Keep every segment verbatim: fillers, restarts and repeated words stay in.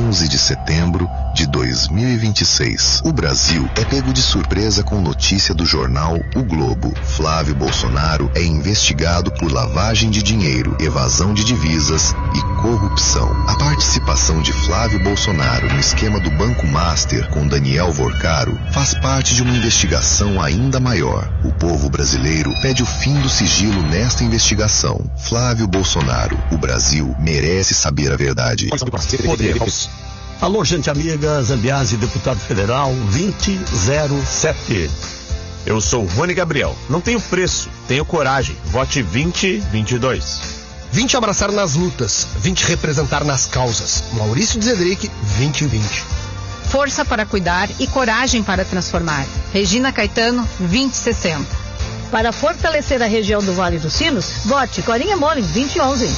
onze de setembro de dois mil e vinte e seis. O Brasil é pego de surpresa com notícia do jornal O Globo. Flávio Bolsonaro é investigado por lavagem de dinheiro, evasão de divisas e corrupção. A participação de Flávio Bolsonaro no esquema do Banco Master com Daniel Vorcaro faz parte de uma investigação ainda maior. O povo brasileiro pede o fim do sigilo nesta investigação. Flávio Bolsonaro, o Brasil merece saber a verdade. Poderes. Alô, gente amiga, Zambiase, deputado federal vinte zero sete. Eu sou Rony Gabriel. Não tenho preço, tenho coragem. Vote vinte vinte e dois. vinte abraçar nas lutas, vinte representar nas causas. Maurício Zedric, vinte vinte. Força para cuidar e coragem para transformar. Regina Caetano, vinte sessenta. Para fortalecer a região do Vale dos Sinos, vote Corinha Molin, vinte onze.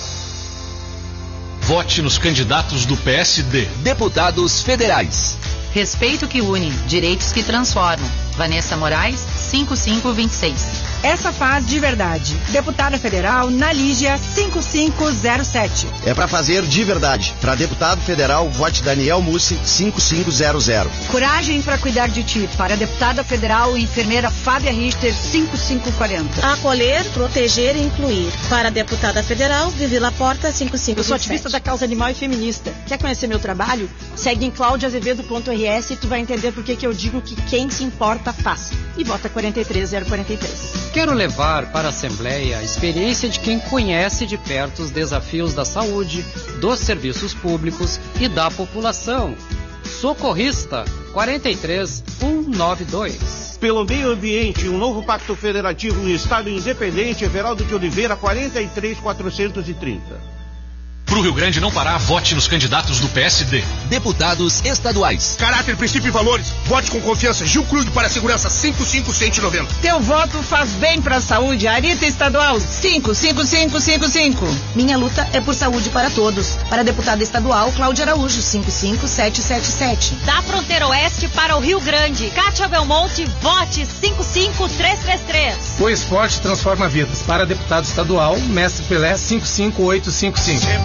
Vote nos candidatos do P S D. Deputados federais. Respeito que une, direitos que transformam. Vanessa Moraes, cinco cinco dois seis. Essa faz de verdade. Deputada federal Nalígia, cinco cinco zero sete. É para fazer de verdade. Para deputado federal, vote Daniel Mussi, cinco cinco zero zero. Coragem para cuidar de ti. Para deputada federal, enfermeira Fábia Richter, cinco cinco quatro zero. Acolher, proteger e incluir. Para deputada federal, Vivi Laporta, cinco cinco dois sete. Eu sou ativista da causa animal e feminista. Quer conhecer meu trabalho? Segue em claudia azevedo ponto r s e tu vai entender por que que eu digo que quem se importa faz. E vota quarenta e três zero quarenta e três. Quero levar para a Assembleia a experiência de quem conhece de perto os desafios da saúde, dos serviços públicos e da população. Socorrista, quarenta e três mil cento e noventa e dois. Pelo meio ambiente, um novo pacto federativo em Estado independente, Everaldo de Oliveira, quarenta e três mil quatrocentos e trinta. Pro Rio Grande não parar, vote nos candidatos do P S D. Deputados estaduais. Caráter, princípio e valores. Vote com confiança. Gil Cruz para a segurança, cinco cinco cento e noventa. Teu voto faz bem para a saúde. Arita Estadual, cinco cinco cinco cinco cinco. Minha luta é por saúde para todos. Para deputada estadual, Cláudia Araújo, cinco cinco sete sete sete. Da fronteira oeste para o Rio Grande, Cátia Belmonte, vote cinco cinco três três três. O esporte transforma vidas. Para deputado estadual, Mestre Pelé, cinco cinco oito cinco cinco.